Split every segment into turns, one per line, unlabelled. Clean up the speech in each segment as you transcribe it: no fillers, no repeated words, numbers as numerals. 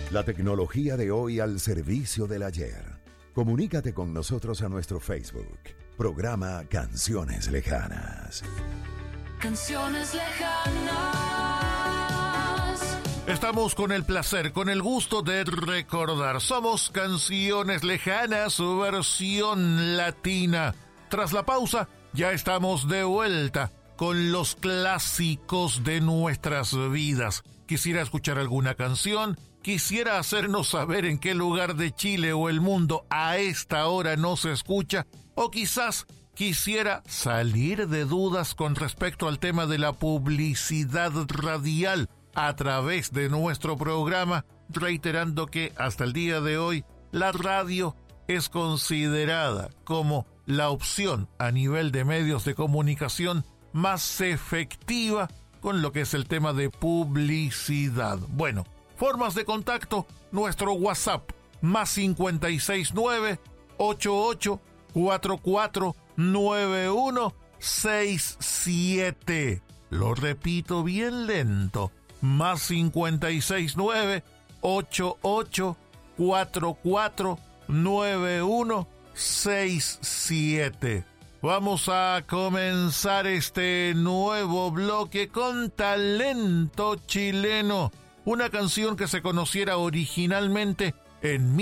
La tecnología de hoy al servicio del ayer. Comunícate con nosotros a nuestro Facebook. Programa Canciones Lejanas.
Canciones lejanas.
Estamos con el placer, con el gusto de recordar. Somos Canciones Lejanas, su versión latina. Tras la pausa, ya estamos de vuelta con los clásicos de nuestras vidas. Quisiera escuchar alguna canción, quisiera hacernos saber en qué lugar de Chile o el mundo a esta hora no se escucha, o quizás quisiera salir de dudas con respecto al tema de la publicidad radial a través de nuestro programa, reiterando que hasta el día de hoy la radio es considerada como la opción a nivel de medios de comunicación más efectiva con lo que es el tema de publicidad. Bueno, formas de contacto, nuestro WhatsApp, más 569 8844 9167. Lo repito bien lento, más 569 8844 9167. Vamos a comenzar este nuevo bloque con talento chileno. Una canción que se conociera originalmente en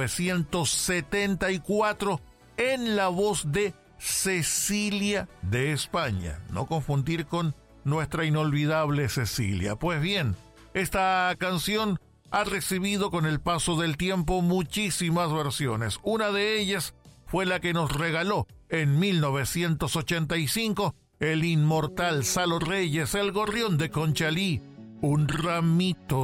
1974 en la voz de Cecilia de España. No confundir con nuestra inolvidable Cecilia. Pues bien, esta canción ha recibido con el paso del tiempo muchísimas versiones. Una de ellas fue la que nos regaló en 1985 el inmortal Salo Reyes, el gorrión de Conchalí, Un ramito